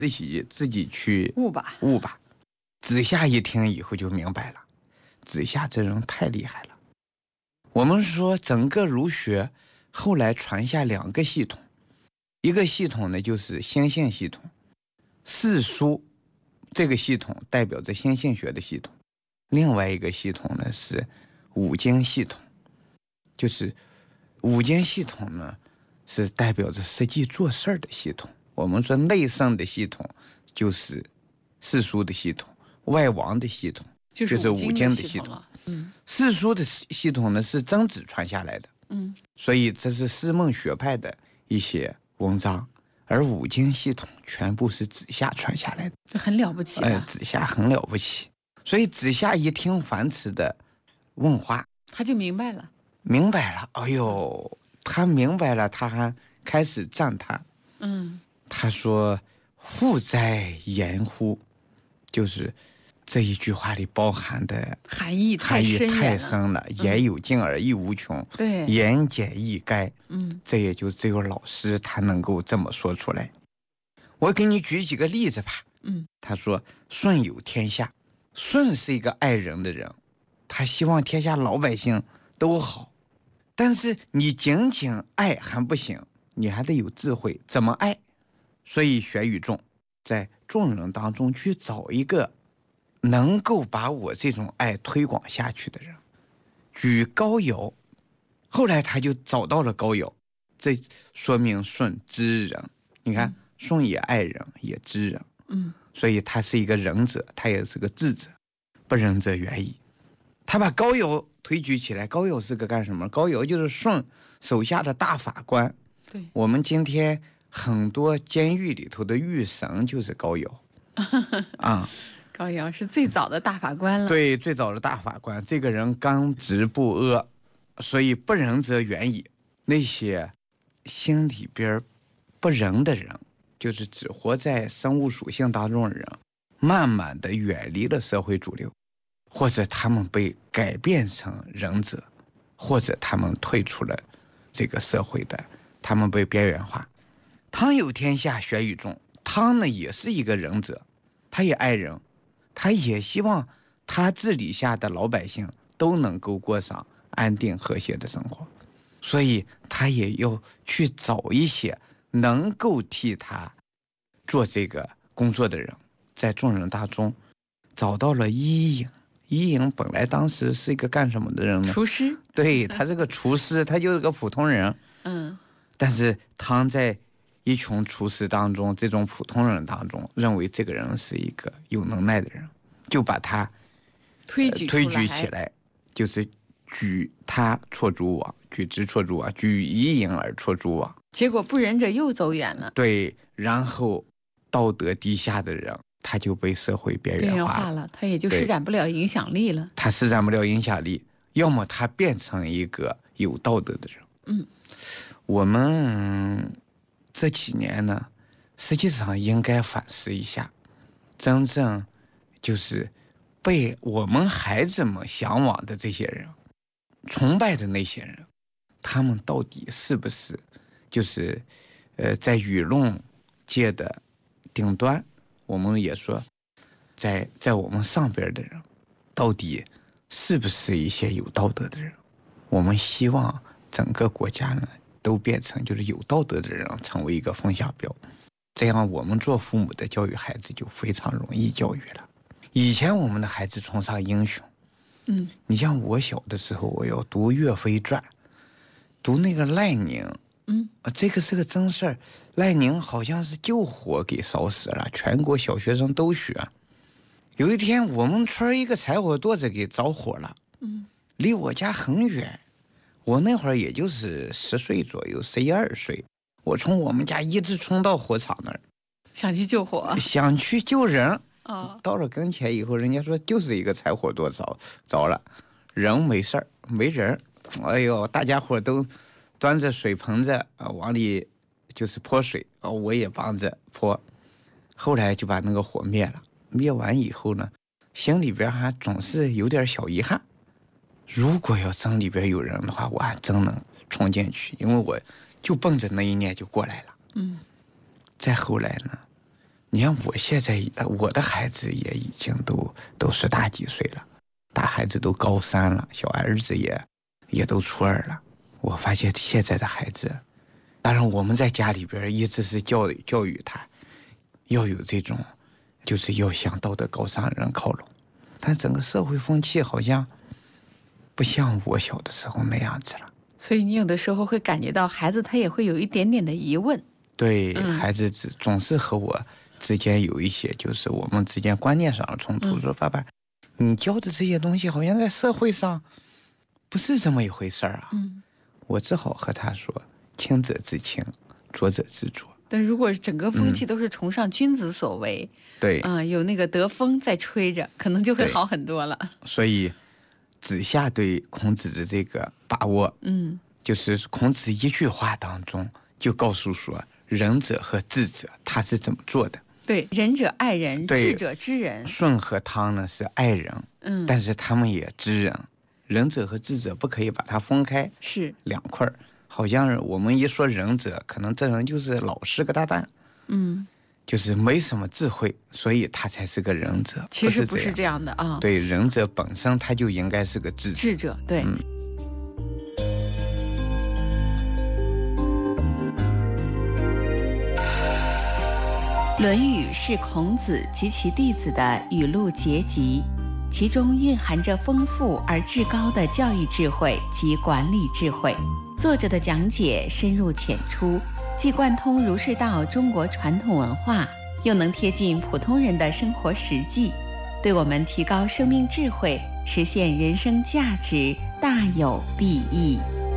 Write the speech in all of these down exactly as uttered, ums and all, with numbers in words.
自己自己去悟吧悟吧。子夏一听以后就明白了，子夏这人太厉害了。我们说整个儒学后来传下两个系统，一个系统呢就是先性系统，四书这个系统代表着先性学的系统，另外一个系统呢是五经系统，就是五经系统呢是代表着实际做事儿的系统。我们说内圣的系统就是四书的系统，外王的系统就是五经的系统。嗯，四书的系统呢是曾子传下来的，嗯，所以这是师孟学派的一些文章，而五经系统全部是子夏传下来的， 这很了不起啊！ 哎，子夏很了不起，所以子夏一听樊迟的问话， 他就明白了， 明白了，哎呦，他明白了，他还开始赞他，嗯，他说：“户哉言乎？”就是这一句话里包含的含义太深了，太深了， 嗯、 言有尽而意无穷， 对， 言简意赅， 嗯， 这也就只有老师他能够这么说出来。我给你举几个例子吧，嗯，他说：“舜有天下。”舜是一个爱人的人，他希望天下老百姓都好，但是你仅仅爱还不行，你还得有智慧，怎么爱？所以选与众，在众人当中去找一个能够把我这种爱推广下去的人，举高尧。后来他就找到了高尧，这说明舜知人。你看，舜也爱人，也知人，嗯，所以他是一个仁者，他也是个智者。不仁者远矣。他把高尧推举起来，高尧是个干什么？高尧就是舜手下的大法官。 对， 我们今天很多监狱里头的狱神就是高尧啊。 高尧是最早的大法官了。 对，最早的大法官，这个人刚直不阿，所以不仁则远矣。那些心里边不仁的人，就是只活在生物属性当中的人，慢慢的远离了社会主流，或者他们被改变成仁者，或者他们退出了这个社会的，他们被边缘化。汤有天下，选与众。汤呢也是一个仁者，他也爱人，他也希望他治理下的老百姓都能够过上安定和谐的生活，所以他也要去找一些能够替他做这个工作的人。在众人当中找到了伊尹。伊尹本来当时是一个干什么的人呢？ 厨师。 对，他是个厨师，他就是个普通人。嗯，但是汤在一群厨师当中，这种普通人当中，认为这个人是一个有能耐的人，就把他推举、呃、 推举起来，就是举他绰诸王，举之绰诸王，举伊尹而绰诸王。 结果不仁者又走远了。 对，然后道德低下的人，他就被社会边缘 化, 边缘化了，他也就施展不了影响力了。 他施展不了影响力，要么他变成一个有道德的人。嗯，我们这几年呢，实际上应该反思一下，真正就是被我们孩子们向往的这些人，崇拜的那些人，他们到底是不是就是呃在舆论界的顶端？我们也说在在我们上边的人到底是不是一些有道德的人？我们希望整个国家呢都变成就是有道德的人，成为一个风向标，这样我们做父母的教育孩子就非常容易教育了。以前我们的孩子崇尚英雄，嗯，你像我小的时候，我要读岳飞传，读那个赖宁，嗯，这个是个真事儿。赖宁好像是救火给烧死了，全国小学生都学。有一天我们村一个柴火垛子给着火了，嗯，离我家很远，我那会儿也就是十岁左右，十一二岁，我从我们家一直冲到火场那儿， 想去救火， 想去救人。哦，到了跟前以后，人家说就是一个柴火垛着着了，人没事儿，没人。哎呦，大家伙都端着水盆子啊往里就是泼水啊，我也帮着泼。后来就把那个火灭了。灭完以后呢，心里边还总是有点小遗憾。如果要真里边有人的话，我还真能冲进去，因为我就奔着那一念就过来了。嗯。再后来呢， 你看我现在我的孩子也已经都都十大几岁了，大孩子都高三了，小儿子也也都初二了。我发现现在的孩子，当然我们在家里边一直是教育教育他要有这种，就是要向道德高尚人靠拢，但整个社会风气好像不像我小的时候那样子了。 所以你有的时候会感觉到孩子他也会有一点点的疑问。 对、嗯、孩子总是和我之间有一些就是我们之间观念上的冲突、嗯、说爸爸你教的这些东西好像在社会上不是这么一回事啊、嗯、我只好和他说清者自清，浊者自浊。 但如果整个风气都是崇尚君子所为、嗯、 对、 呃、有那个德风在吹着，可能就会好很多了。 所以子夏对孔子的这个把握，嗯，就是孔子一句话当中就告诉说仁者和智者他是怎么做的。 对，仁者爱人，智者知人。 舜和汤呢是爱人，嗯，但是他们也知人。仁者和智者不可以把它分开， 是两块。好像我们一说仁者，可能这人就是老实个大蛋，嗯，就是没什么智慧，所以他才是个仁者。 其实不是这样的啊。 对，仁者本身他就应该是个智者。 智者，对。嗯《论语》是孔子及其弟子的语录结集，其中蕴含着丰富而至高的教育智慧及管理智慧。作者的讲解深入浅出，既贯通儒释道中国传统文化，又能贴近普通人的生活实际，对我们提高生命智慧、实现人生价值大有裨益。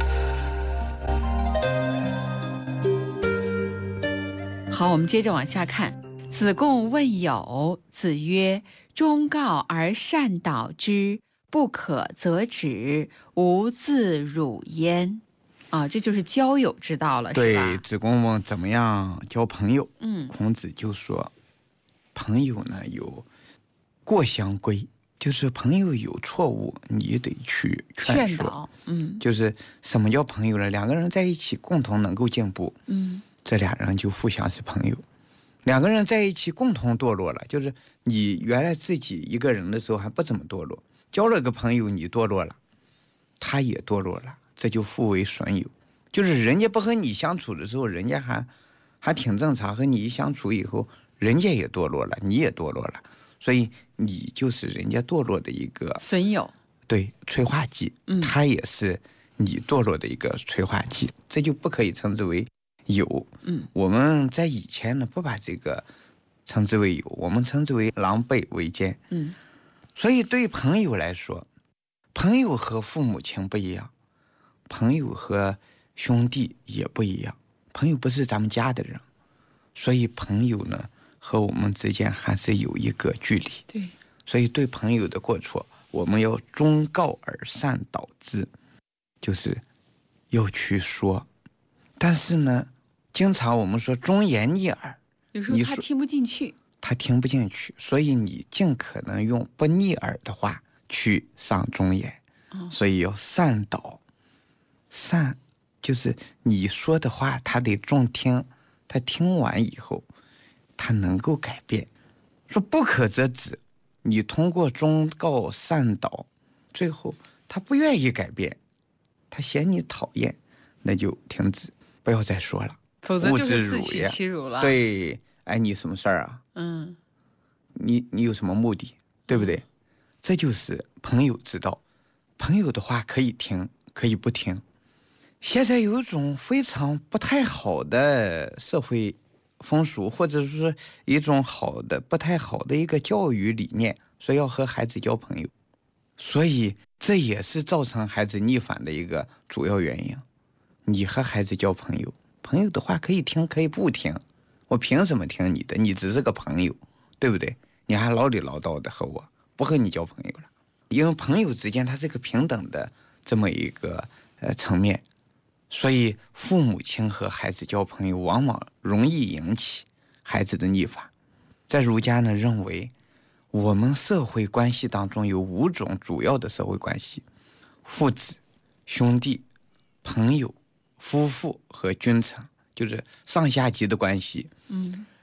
好，我们接着往下看。子贡问友，子曰：忠告而善导之，不可则止，无自辱焉。啊，这就是交友之道了， 对， 是吧？ 子贡问怎么样交朋友，嗯，孔子就说，朋友呢有过相规，就是朋友有错误，你得去劝说， 劝导，嗯， 就是什么叫朋友呢？两个人在一起共同能够进步，嗯，这俩人就互相是朋友。两个人在一起共同堕落了，就是你原来自己一个人的时候还不怎么堕落，交了个朋友你堕落了，他也堕落了，这就互为损友。就是人家不和你相处的时候，人家还还挺正常，和你一相处以后，人家也堕落了，你也堕落了，所以你就是人家堕落的一个损友， 对，催化剂，嗯，他也是你堕落的一个催化剂，这就不可以称之为友。嗯，我们在以前呢不把这个称之为友，我们称之为狼狈为奸。嗯，所以对朋友来说，朋友和父母亲不一样，朋友和兄弟也不一样，朋友不是咱们家的人，所以朋友呢和我们之间还是有一个距离。 对， 所以对朋友的过错，我们要忠告而善导之，就是要去说。但是呢，经常我们说忠言逆耳， 有时候他听不进去， 他听不进去，所以你尽可能用不逆耳的话去上忠言。哦，所以要善导，善就是你说的话他得中听，他听完以后他能够改变。说不可则止，你通过忠告善导，最后他不愿意改变，他嫌你讨厌，那就停止，不要再说了， 否则就是自取其辱了。 对，哎，你什么事儿啊？嗯，你你有什么目的，对不对？嗯，这就是朋友之道。朋友的话可以听，可以不听。现在有一种非常不太好的社会风俗，或者是一种好的不太好的一个教育理念，说要和孩子交朋友，所以这也是造成孩子逆反的一个主要原因。你和孩子交朋友，朋友的话可以听可以不听，我凭什么听你的？你只是个朋友，对不对？你还唠里唠叨的和我，不和你交朋友了。因为朋友之间它是个平等的这么一个呃层面，所以父母亲和孩子交朋友往往容易引起孩子的逆反。在儒家呢认为，我们社会关系当中有五种主要的社会关系：父子、兄弟、朋友、夫妇和君臣，就是上下级的关系。嗯，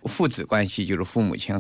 父子关系就是父母亲